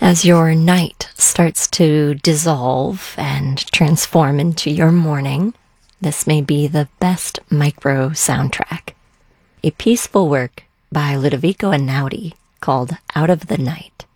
As your night starts to dissolve and transform into your morning, this may be the best micro soundtrack. A peaceful work by Ludovico Einaudi called Out of the Night.